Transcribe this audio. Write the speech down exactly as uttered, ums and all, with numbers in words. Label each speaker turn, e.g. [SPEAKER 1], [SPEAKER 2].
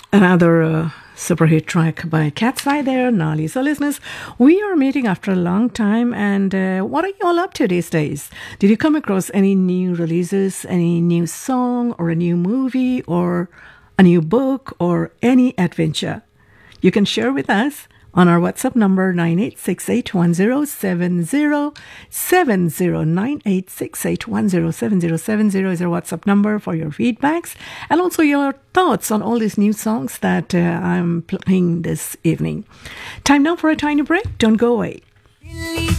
[SPEAKER 1] Another uh, super hit track by Cat's Eye there, Nali. So, listeners, we are meeting after a long time, and uh, what are you all up to these days? Did you come across any new releases, any new song, or a new movie, or a new book, or any adventure? You can share with us on our WhatsApp number nine eight six eight one zero seven zero seven zero. nine eight six eight one zero seven zero seven zero is our WhatsApp number for your feedbacks and also your thoughts on all these new songs that uh, I'm playing this evening. Time now for a tiny break. Don't go away.